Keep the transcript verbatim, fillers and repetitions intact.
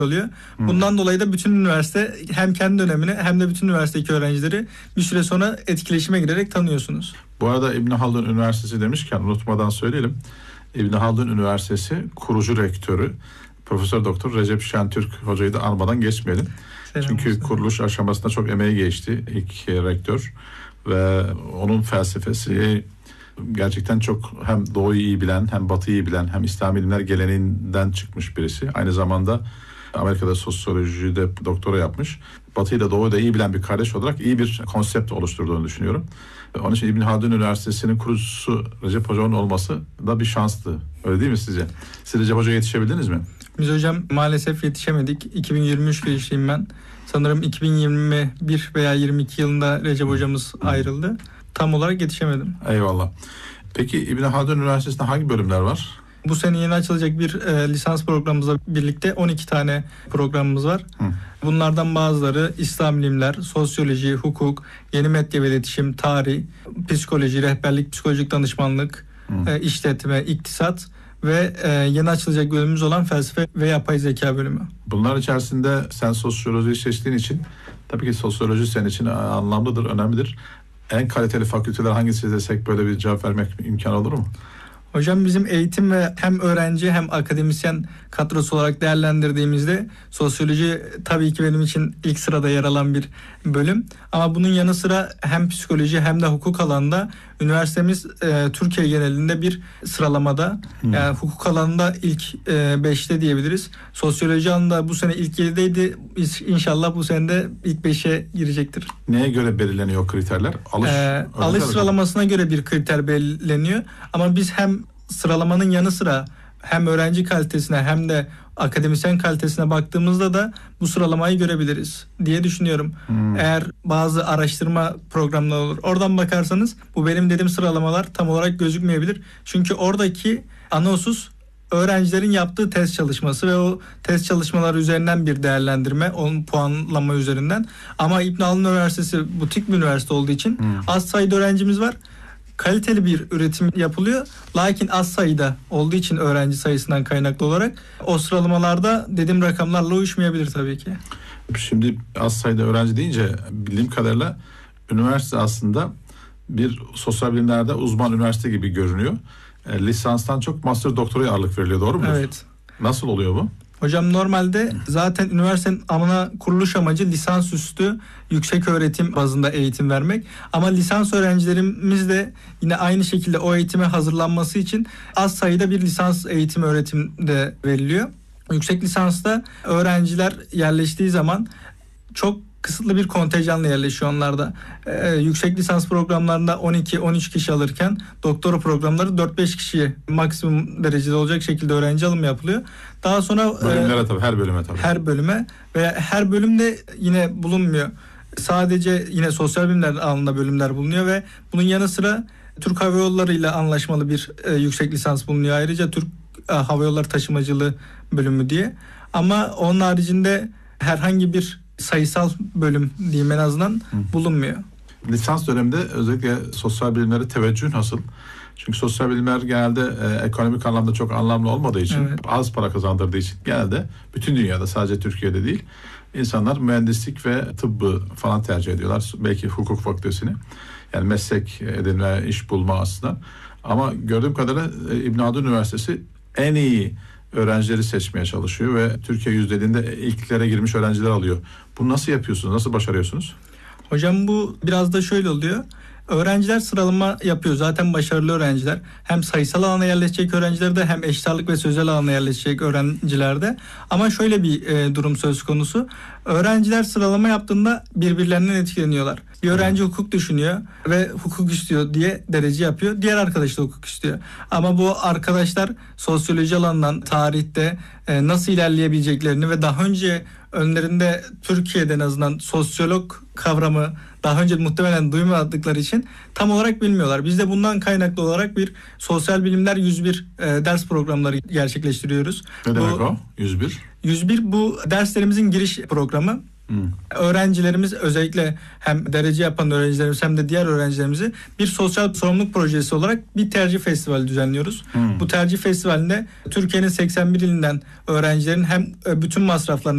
oluyor. Bundan hmm. dolayı da bütün üniversite hem kendi dönemini hem de bütün üniversitedeki öğrencileri bir süre sonra etkileşime girerek tanıyorsunuz. Bu arada İbn Haldun Üniversitesi demişken unutmadan söyleyelim. İbn Haldun Üniversitesi kurucu rektörü Profesör Doktor Recep Şentürk hocayı da almadan geçmeyelim. Selam Çünkü olsun. Kuruluş aşamasında çok emeği geçti ilk rektör ve onun felsefesi gerçekten çok hem Doğu'yu iyi bilen hem Batı'yı iyi bilen hem İslam ilimler geleneğinden çıkmış birisi. Aynı zamanda Amerika'da sosyolojide doktora yapmış. Batı'yı da Doğu'yu da iyi bilen bir kardeş olarak iyi bir konsept oluşturduğunu düşünüyorum. Onun için İbn Haldun Üniversitesi'nin kurucusu Recep Hoca'nın olması da bir şanstı. Öyle değil mi sizce? Siz Recep Hoca'ya yetişebildiniz mi? Biz hocam maalesef yetişemedik. iki bin yirmi üç girişliyim ben. Sanırım iki bin yirmi bir veya yirmi iki yılında Recep Hocamız ayrıldı. Tam olarak yetişemedim. Eyvallah. Peki İbn Haldun Üniversitesi'nde hangi bölümler var? Bu sene yeni açılacak bir e, lisans programımızla birlikte on iki tane programımız var. Hı. Bunlardan bazıları İslam ilimler, sosyoloji, hukuk, yeni medya ve iletişim, tarih, psikoloji, rehberlik, psikolojik danışmanlık, e, işletme, iktisat ve e, yeni açılacak bölümümüz olan felsefe ve yapay zeka bölümü. Bunlar içerisinde sen sosyolojiyi seçtiğin için tabii ki sosyoloji senin için anlamlıdır, önemlidir. En kaliteli fakülteler hangisi desek böyle bir cevap vermek imkan olur mu? Hocam bizim eğitim ve hem öğrenci hem akademisyen kadrosu olarak değerlendirdiğimizde sosyoloji tabii ki benim için ilk sırada yer alan bir bölüm. Ama bunun yanı sıra hem psikoloji hem de hukuk alanında üniversitemiz e, Türkiye genelinde bir sıralamada. Hmm. Yani hukuk alanında ilk e, beşte diyebiliriz. Sosyoloji alanında bu sene ilk yedideydi. İnşallah bu sene de ilk beşe girecektir. Neye göre belirleniyor kriterler? Alış, e, alış sıralamasına göre bir kriter belirleniyor. Ama biz hem sıralamanın yanı sıra hem öğrenci kalitesine hem de akademisyen kalitesine baktığımızda da bu sıralamayı görebiliriz diye düşünüyorum. Hmm. Eğer bazı araştırma programları olur. Oradan bakarsanız bu benim dediğim sıralamalar tam olarak gözükmeyebilir. Çünkü oradaki ana husus öğrencilerin yaptığı test çalışması ve o test çalışmaları üzerinden bir değerlendirme, onun puanlama üzerinden. Ama İbn Haldun Üniversitesi butik bir üniversite olduğu için hmm. az sayıda öğrencimiz var. Kaliteli bir üretim yapılıyor. Lakin az sayıda olduğu için öğrenci sayısından kaynaklı olarak o sıralamalarda dediğim rakamlarla uyuşmayabilir tabii ki. Şimdi az sayıda öğrenci deyince bildiğim kadarıyla üniversite aslında bir sosyal bilimlerde uzman üniversite gibi görünüyor. E, lisanstan çok master doktoraya ağırlık veriliyor, doğru mu? Evet. Nasıl oluyor bu? Hocam normalde zaten üniversitenin ana kuruluş amacı lisansüstü yüksek öğretim bazında eğitim vermek. Ama lisans öğrencilerimiz de yine aynı şekilde o eğitime hazırlanması için az sayıda bir lisans eğitim öğretim de veriliyor. Yüksek lisansta öğrenciler yerleştiği zaman çok kısıtlı bir kontenjanla yerleşiyor onlar da. Ee, yüksek lisans programlarında on iki on üç kişi alırken doktora programları dört beş kişiye maksimum derecede olacak şekilde öğrenci alımı yapılıyor. Daha sonra bölümlere e, tabii her bölüme tabii. Her bölüme ve her bölümde yine bulunmuyor. Sadece yine sosyal bilimler alanında bölümler bulunuyor ve bunun yanı sıra Türk Hava Yolları ile anlaşmalı bir e, yüksek lisans bulunuyor. Ayrıca Türk e, Hava Yolları Taşımacılığı bölümü diye. Ama onun haricinde herhangi bir sayısal bölüm diyeyim en azından Hı. bulunmuyor. Lisans döneminde özellikle sosyal bilimlere teveccüh nasıl? Çünkü sosyal bilimler genelde e, ekonomik anlamda çok anlamlı olmadığı için, evet. az para kazandırdığı için genelde bütün dünyada, sadece Türkiye'de değil, insanlar mühendislik ve tıbbı falan tercih ediyorlar. Belki hukuk fakültesini. Yani meslek edinme, iş bulma aslında. Ama gördüğüm kadarıyla e, İbn Haldun Üniversitesi en iyi öğrencileri seçmeye çalışıyor ve Türkiye yüzdeliğinde ilklere girmiş öğrenciler alıyor. Bunu nasıl yapıyorsunuz? Nasıl başarıyorsunuz? Hocam bu biraz da şöyle oluyor. Öğrenciler sıralama yapıyor. Zaten başarılı öğrenciler. Hem sayısal alana yerleşecek öğrencilerde hem eşit ağırlık ve sözel alana yerleşecek öğrencilerde. Ama şöyle bir e, durum söz konusu. Öğrenciler sıralama yaptığında birbirlerinden etkileniyorlar. Bir öğrenci hukuk düşünüyor ve hukuk istiyor diye derece yapıyor. Diğer arkadaş da hukuk istiyor. Ama bu arkadaşlar sosyoloji alanından tarihte e, nasıl ilerleyebileceklerini ve daha önce önlerinde Türkiye'de en azından sosyolog kavramı daha önce muhtemelen duymadıkları için tam olarak bilmiyorlar. Biz de bundan kaynaklı olarak bir sosyal bilimler yüz bir e, ders programları gerçekleştiriyoruz. Ne demek bu, o? yüz bir? yüz bir bu derslerimizin giriş programı. Hmm. Öğrencilerimiz özellikle hem derece yapan öğrencilerimiz hem de diğer öğrencilerimizi bir sosyal sorumluluk projesi olarak bir tercih festivali düzenliyoruz. Hmm. Bu tercih festivalinde Türkiye'nin seksen bir ilinden öğrencilerin hem bütün masraflarını